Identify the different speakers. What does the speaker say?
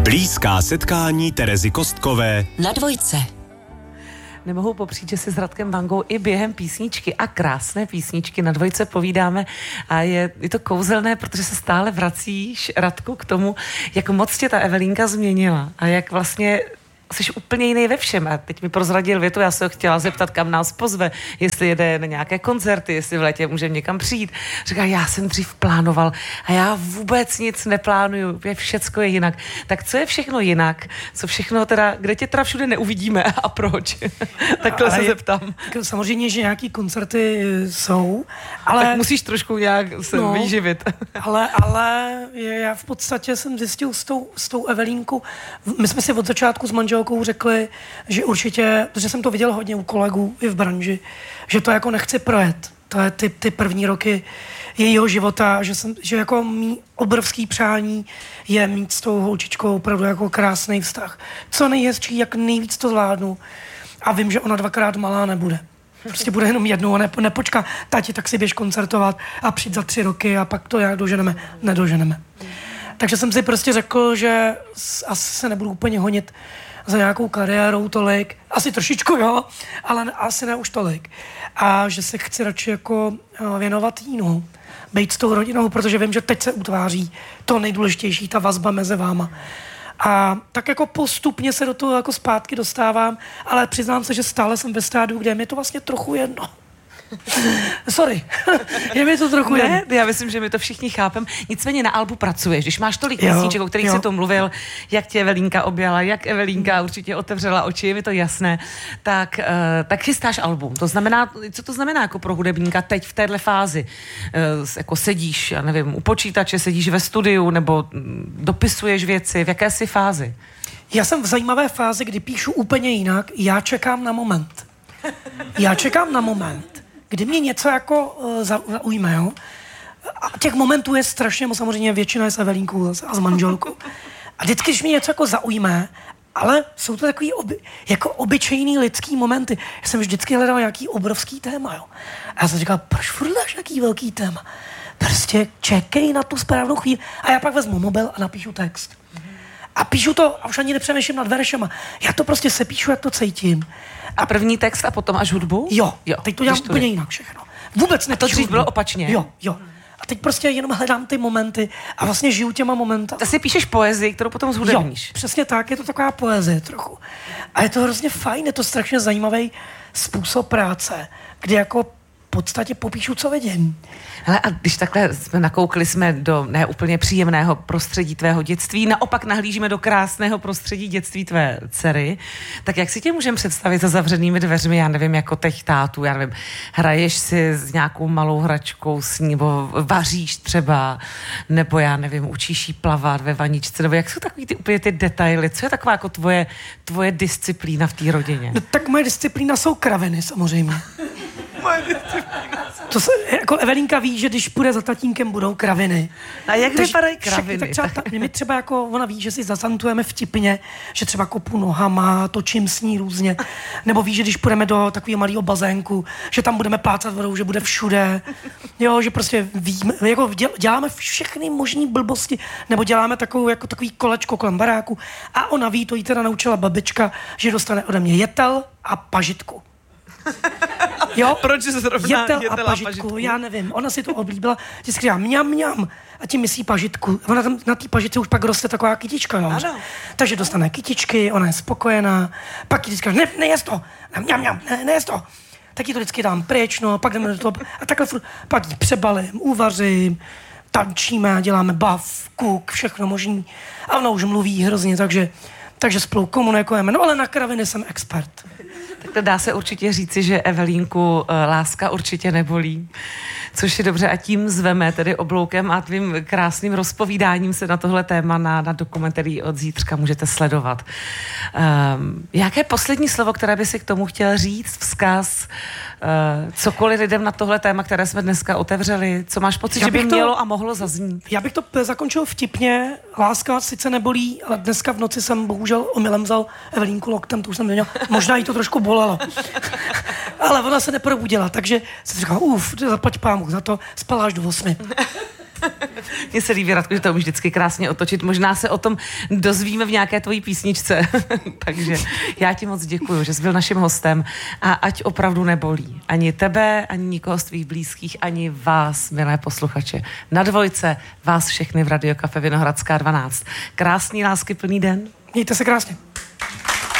Speaker 1: Blízká setkání Terezy Kostkové
Speaker 2: na Dvojce.
Speaker 3: Nemohu popřít, že si s Radkem Vangou i během písničky a krásné písničky na Dvojce povídáme a je to kouzelné, protože se stále vracíš, Radku, k tomu, jak moc tě ta Evelínka změnila a jak vlastně jsi úplně jiný ve všem. A teď mi prozradil větu, já se ho chtěla zeptat, kam nás pozve, jestli jede na nějaké koncerty, jestli v létě můžeme někam přijít. Říká, já jsem dřív plánoval a já vůbec nic neplánuju, všecko je jinak. Tak co je všechno jinak? Co všechno teda, kde tě teda všude neuvidíme a proč? Takhle se zeptám.
Speaker 4: Samozřejmě, že nějaký koncerty jsou, ale...
Speaker 3: Tak musíš trošku nějak se vyživit.
Speaker 4: ale já v podstatě jsem zjistil s tou Evelínku, my jsme si od začátku s manželkou řekli, že určitě, protože jsem to viděl hodně u kolegů i v branži, že to jako nechci projet. To je ty první roky jejího života, že jako mý obrovský přání je mít s tou holčičkou opravdu jako krásný vztah. Co nejhezčí, jak nejvíc to zvládnu. A vím, že ona dvakrát malá nebude. Prostě bude jenom jednou a nepočká, tati, tak si běž koncertovat a přijít za 3 roky a pak to jak nedoženeme. Takže jsem si prostě řekl, že asi se nebudu úplně honit za nějakou kariérou tolik. Asi trošičku, jo, ale asi ne už tolik. A že se chci radši jako věnovat jínu, být s tou rodinou, protože vím, že teď se utváří to nejdůležitější, ta vazba mezi váma. A tak jako postupně se do toho jako zpátky dostávám, ale přiznám se, že stále jsem ve stádiu, kde mi to vlastně trochu jedno. Sorry, je mi to trochu jedno.
Speaker 3: Ne, já myslím, že my to všichni chápem. Nicméně na albu pracuješ, když máš tolik písniček, o kterých jsi to mluvil, jak tě Evelínka objala, jak Evelínka určitě otevřela oči, je mi to jasné, tak chystáš album. To znamená, co to znamená jako pro hudebníka teď v téhle fázi? Jako sedíš, já nevím, u počítače, sedíš ve studiu, nebo dopisuješ věci, v jaké jsi fázi?
Speaker 4: Já jsem v zajímavé fázi, kdy píšu úplně jinak, já čekám na moment. Kdy mě něco jako zaujme, jo? A těch momentů je strašně, samozřejmě většina je s Evelínkou a s manželkou. A vždycky, když mě něco jako zaujme, ale jsou to takový jako obyčejný lidský momenty. Já jsem vždycky hledal nějaký obrovský téma, jo? A já jsem říkal, proč furt dáš nějaký velký téma? Prostě čekej na tu správnou chvíli. A já pak vezmu mobil a napíšu text. A píšu to a už ani nepřemýšlím nad veršema. Já to prostě sepíšu, jak to cítím.
Speaker 3: A první text a potom až hudbu?
Speaker 4: Jo. Teď to dělám úplně jinak všechno. Vůbec nepíšu.
Speaker 3: A to dřív bylo opačně?
Speaker 4: Jo. A teď prostě jenom hledám ty momenty a vlastně žiju těma momentama.
Speaker 3: Ty si píšeš poezii, kterou potom zhudebníš.
Speaker 4: Jo, přesně tak, je to taková poezie trochu. A je to hrozně fajn, je to strašně zajímavý způsob práce, kdy jako v podstatě popíšu, co vidím.
Speaker 3: Hele, a když takhle nakoukli jsme do neúplně příjemného prostředí tvého dětství, naopak nahlížíme do krásného prostředí dětství tvé dcery, tak jak si tě můžeme představit za zavřenými dveřmi, já nevím, jako teď tátu, já nevím, hraješ si s nějakou malou hračkou s ní, nebo vaříš třeba, nebo já nevím, učíš jí plavat ve vaničce, nebo jak jsou takový úplně ty detaily, co je taková jako tvoje disciplína v té rodině?
Speaker 4: No, tak moje disciplína jsou kraviny, samozřejmě. To se, jako Evelínka ví, že když půjde za tatínkem, budou kraviny.
Speaker 3: A jak vypadají kraviny?
Speaker 4: My třeba jako, ona ví, že si zasantujeme vtipně, že třeba kopu nohama, točím s ní různě. Nebo ví, že když půjdeme do takového malého bazénku, že tam budeme plácat vodou, že bude všude. Jo, že prostě víme, jako děláme všechny možný blbosti, nebo děláme takový kolečko kolem baráku. A ona ví, to jí teda naučila babička, že dostane ode mě jetel a pažitku. Jo?
Speaker 3: Proč se zrovna
Speaker 4: jetel a pažitku? Já nevím. Ona si to oblíbila, vždycky říká mňam a tím myslí pažitku. Ona tam na té pažitce už pak roste taková kytička, jo? Takže dostane kytičky, ona je spokojená, pak jí říká, nejez to, mňam, nejez to. Tak jí to vždycky dám pryč, no, pak jdeme do toho a takhle pak jí přebalím, uvařím, tančíme, děláme bav, kuk, všechno možný. A ona už mluví hrozně, takže spolu komunikujeme. No ale na kraviny jsem expert.
Speaker 3: Tak to dá se určitě říci, že Evelínku láska určitě nebolí, což je dobře a tím zveme tedy obloukem a tvým krásným rozpovídáním se na tohle téma na dokument, který od zítřka můžete sledovat. Jaké poslední slovo, které by si k tomu chtěl říct, vzkaz, cokoliv lidem na tohle téma, které jsme dneska otevřeli, co máš pocit, že by mělo a mohlo zaznít?
Speaker 4: Já bych to zakončil vtipně. Láska sice nebolí, ale dneska v noci jsem bohužel omylem vzal Evelínku loktem, to už jsem neměl. Možná jí to trošku bolelo. Ale ona se neprobudila, takže jsem říkal, zaplať pámu za to, spala až do 8.
Speaker 3: Mně se líbí, Radku, že to umíš vždycky krásně otočit. Možná se o tom dozvíme v nějaké tvojí písničce. Takže já ti moc děkuju, že jsi byl naším hostem a ať opravdu nebolí ani tebe, ani nikoho z tvých blízkých, ani vás, milé posluchače. Na Dvojce vás všechny v Radio Cafe Vinohradská 12. Krásný, láskyplný den.
Speaker 4: Mějte se krásně.